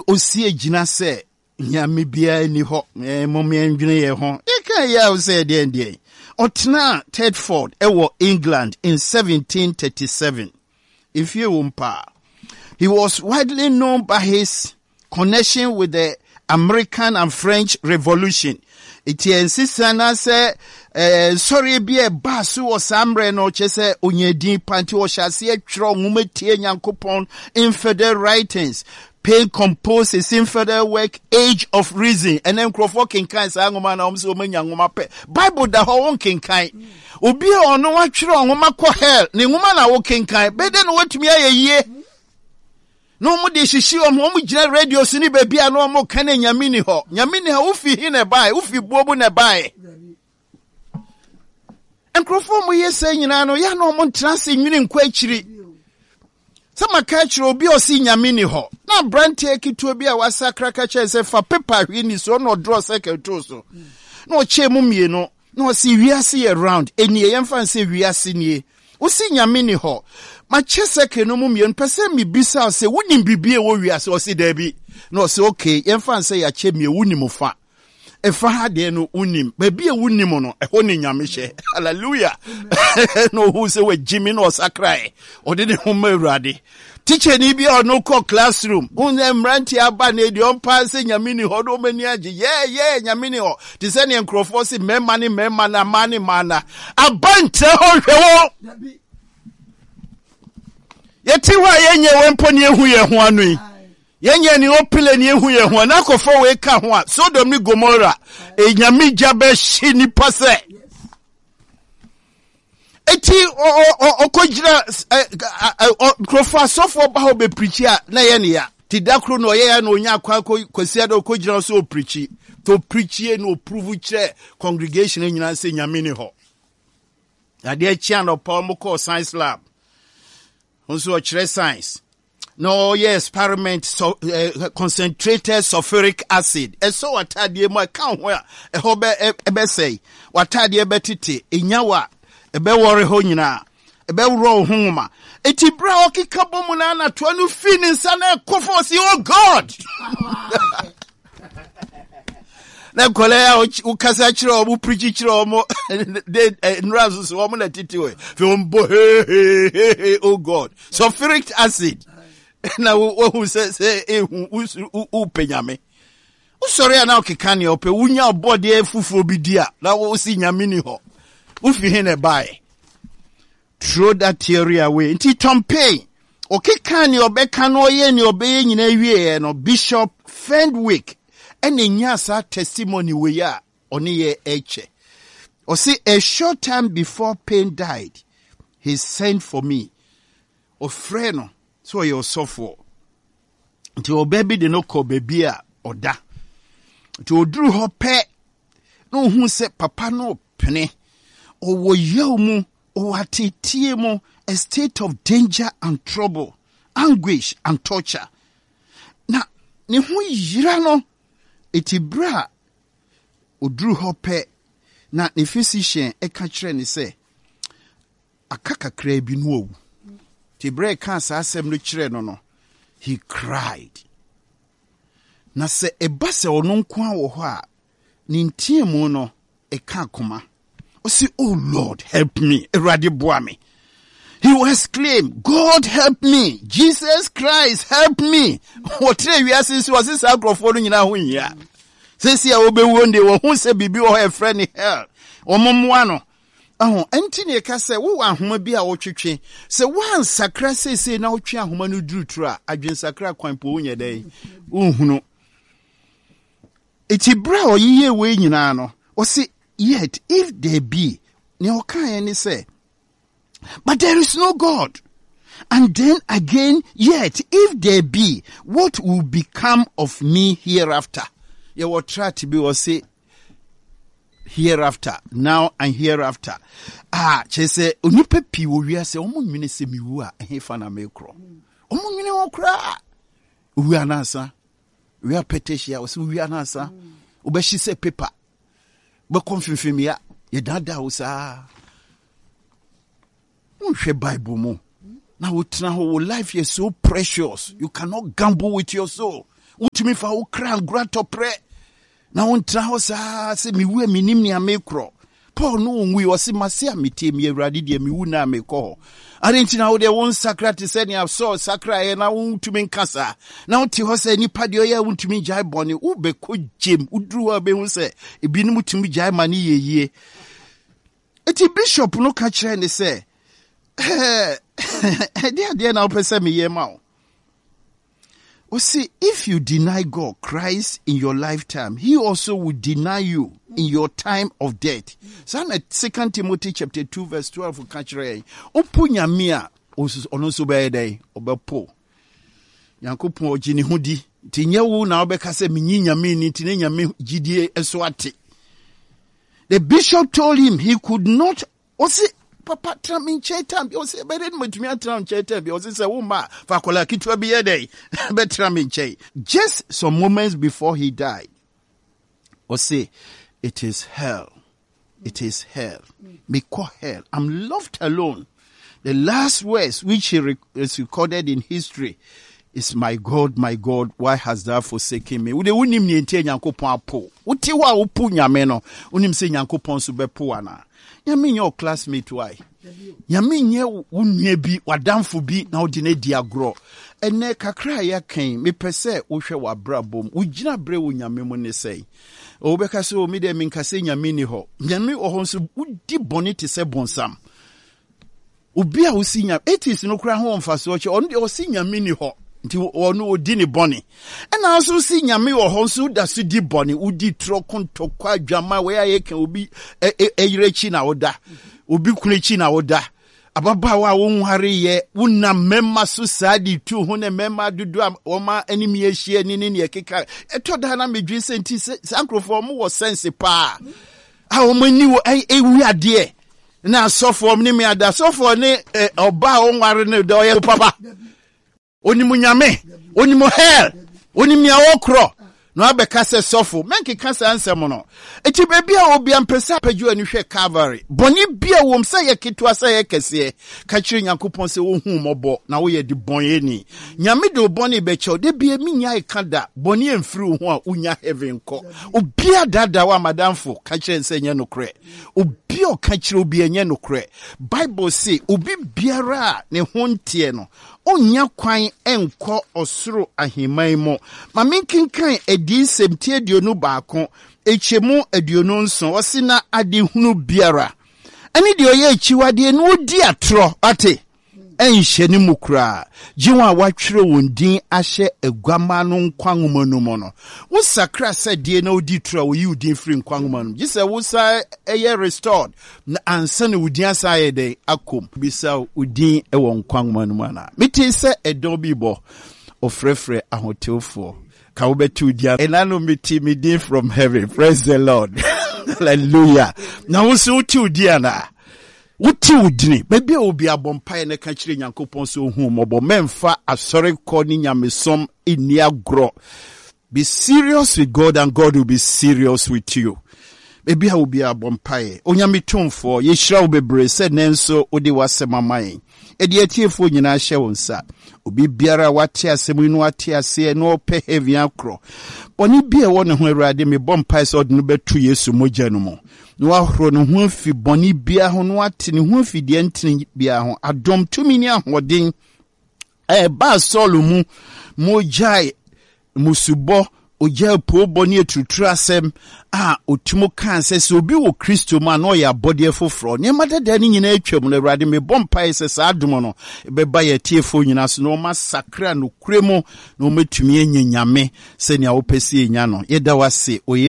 osie gyina sɛ nyame bia ni ho momien dwene ye ho eka ya o sɛ de ɔtena Thetford England in 1737 if you wumpa. He was widely known by his connection with the American and French Revolution. Iti insista na se sorry bi e basu o samre no chese onyedin panti o hyase atwro nwumatie Nyankopɔn infidel writings. Pain compose his infidel work Age of Reason and then Crawford kinkan sa ngoma na omse omanya ngoma pe Bible da ho won kinkan obi a ono wa twere ngoma kɔ hell ne ngoma na wo kinkan be de no watumi ayeye no mo de hyishi mo gyina radio so ni ba bia no mo ka na nyame ni ho wo fi hi na bai wo fi bobu na bai en Crawford mo yesa nyina no ya no mo ntrase nwini nkwa akiri sama kachiro obi osi nyame ni ho na brantie kitu obi a wasakra kacha se fa paper hwi ni so no draw secretary so na o che mu mie no na o si wiase around eni yemfa nse wiase nie osi nyame ni ho ma che secretary no mu mie pese mi bisa se wunim bibie wo wiase osi da bi na o se okay yemfa nse ya che mie wunim fa efa ha de no unim ba bia wunim no eho ni nyame hye hallelujah no hu se we jimi no sakrai o de ho mawurade teacher ni bia no call classroom unze mranti aba na edi on pass nyame ni ho do mani age nyame ni ho te se ne nkrofo se mema na mani mana abante ho hwewo yeti wa yenye wempo ni ehu ye ho anu yi yenye ni opile ni ehu ye ho na akofo we ka ho a Sodom ni Gomorrah enyame jabe hyi ni pase eti okojira krofa sofo ba ho be preach a na ye ne ya ti dakro no ye ya no nya akwa kwasi ada okojira so preach to preach ye no prove kire congregation nyina se nyame ni ho ade achia no pa mo call science lab onso kire science no yes experiment concentrated sulfuric acid eso watadie mo ka ho a ho be say watadie betete enyawa ebe wore ho nyina ebe woro ho ma eti bra okika bomu na na to anu fini nsa na ekofo si oh God na kole ya ukasa chiro obu preach chiro mo de nrazu so mo na titiwe fi ombo he oh God sulfuric acid na wo se ehu penyame usori na okika ne ope wunya obode efufu obidia na wo si nyame ni ho ufi hene bai throw that theory away nti tompe okika ne obeka no ye ne obeye nyina wie no Bishop Fenwick ene nyasa testimony we ya oni ye eche o see a short time before Paine died he sent for me o freno so you suffer nti o baby de no ko baby a oda nti o duru ho pe no hu se papa no pene o wo yamu o atitie mu a state of danger and trouble anguish and torture na ne hu yira no etibra o duru ho pe na ne physician e ka kire ne se akaka kra bi no owu Tibre cancer asem no kire no he cried na se ebase ono nko a wo ho a ni ntiemu no e ka koma o si oh Lord help me erade boa me he will exclaim God help me Jesus Christ help me what we are since was this agrofo no nyina ho nyia sesi a obewo nde wo hu se bibi wo e friend hell omomwa no enti ne ka se wo ahoma bi a wo twetwe se wan sakra sese na wo twe ahoma no durutura adwen sakra kwanpo wo nyedai uhunu eti bra oyiye we nyina no o se yet if there be ne o kan any say but there is no God and then again yet if there be what will become of me hereafter ye will try to be o say hereafter now and hereafter chese onipa pi wo wiase omo nwene se miwu a hefa na mekro omo nwene wo kra wi anasa wi apeteshia wo se wi anasa obeshi se paper be konfirmia ye dada wo sa unhwe Bible mo na wo tena ho life is so precious you cannot gamble with your soul Utumi fa ukra grato pre. Na untra ho sa se miwu minim ni amekro. Paul no unwi wasi mase amite mi Awurade de miwu na amekọ. Arenti na wo de won sakra te se ni so sakra ye na untumi nkasa. Na uti ho se nipa de oya untumi jai boni ubeko jem udru wa be hu se ebinim utumi jai mani yeye. Eti bishop no ka kire ni se dia na opese me ye ma o. Well, see, if you deny God, Christ, in your lifetime, he also will deny you in your time of death. So, 2 Timothy chapter 2, verse 12, Opu nyamia, onoso bede, obepo. Yankopon ojini hudi, tinye wu na obeka se minyi nyami ni tine nyami jidie eswati. The bishop told him he could not, Papa tramin chetam o se bere mutumi atram chetam o se woma fakola kitwa bi yede be tramin che. Just some moments before he died, o say it is hell, it is hell, me call hell, I'm left alone. The last words which is recorded in history is my God, why has thou forsaken me? Ude unim ni ente Nyankopon apo uti wa upu nyame no unim se Nyankopon so bepo ana. Yami your classmate why? Yami nye unye bi wadamfo bi na odi na di agro. Ene kakra ya kan me pese wo hwe wa brabom. Wo gina bre wo nyame mo ne sei. O beka se o me de min kase nyame ni ho. Nyame o ho so udi boni te se bonsam. Obi a wo si nyame etis no kra ho mfaso che ono de o si nyame ni ho. Nti ono odi ni boni. Ena aso si nyame wo ho so da so di boni udi trokonto kwa dwama we aye kan obi eyirechi na oda obi kunechi na oda ababawa wo nhare ye wona memma so sadi tu ho ne memma dudu oma animi ehie ni ne ekeka etoda na medwin senti sankrofo mo wo sense pa a o mani wo ewi ade na sofo ni me ada sofo ni oba wo nware ne do ye papa onimu nyame onimu hell onimu awokro no abeka se sofo menke kasa ansem no eti bebia obi ampesa paju ani hwe Calvary boni bia wom se ye ketwa se ye kese ka kire Nyankopon se wo hu mobo na wo ye di bonye ni nyame de boni be che de bia minya ikada boni emfiri ho a unya heaven ko obi dada wa madamfo ka kire se nye nokre obi o ka kire obi enye nokre Bible say obi biara ne ho ntie no onya kwan enko osoro aheman mo ma menkenkan edi semtie aduonu baako echemu aduonu nso osina adehunu biara ani de oye echiwade no odi atro ate enhye ni mukura jiwa watwere wondin ahye agwama no nkwanwoma no mo no wo sakra sadie na odi tro wo yudin free nkwanwoma no gise wo sa eye restored na ansa na wudin asaye de akom bisa udin e wo nkwanwoma no mana meti se edon bi bo ofrefre ahotelfo ka wo betu dia enano meti midin from heaven. Praise the Lord. Hallelujah. Na wo so uti udia na Uti udini, maybe obi abompa ne ka kire Nyankopon so hu mobo memfa asore ko ni nyamesom ini agro. Be serious with God and God will be serious with you. Maybe obi abompa onyame tumfo ye hira obebre se nenso odi wasema mai. Edi atiefo nyina hye wonsa. Obi biara wate asemu no ate ase no pe heavy akro. Boni bia won ho Awurade me bompa se odi no betu Yesu mogya no mo. No ahro no ho fi boni bia ho no ate ne ho fi de ntini bia ho adom tumi ni ahoden ba solo mu mojai musubo oja po boni etutru asem otumo kan se obi wo Kristo ma no ya body foforo ne madada ni nyina atwam no Awurade me bompa se sa adom no beba ya tiefo nyina so no masakra no kuremo no metumi enyanyame se ne a wopesi enya no yeda wase